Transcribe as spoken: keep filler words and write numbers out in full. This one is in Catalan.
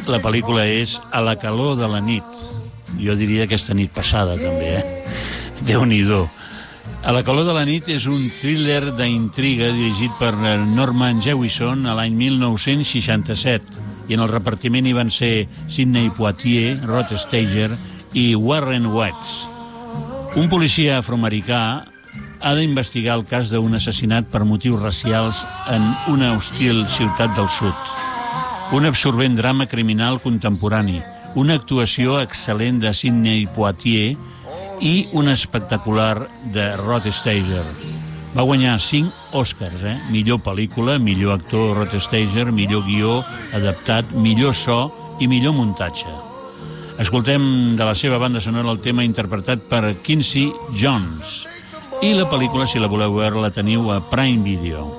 La pel·lícula és A la calor de la nit. Jo diria aquesta nit passada, també, eh? Déu-n'hi-do. A la calor de la nit és un thriller d'intriga dirigit per Norman Jewison a l'any mil nou-cents seixanta-set, i en el repartiment hi van ser Sidney Poitier, Rod Steiger i Warren Watts. Un policia afroamericà ha d'investigar el cas d'un assassinat per motius racials en una hostil ciutat del sud. Un absorbent drama criminal contemporani, una actuació excel·lent de Sidney Poitier i un espectacular de Rod Steiger. Va guanyar cinc Oscars, eh? Millor pel·lícula, millor actor Rod Steiger, millor guió adaptat, millor so i millor muntatge. Escoltem de la seva banda sonora el tema interpretat per Quincy Jones. I la pel·lícula, si la voleu veure, la teniu a Prime Video.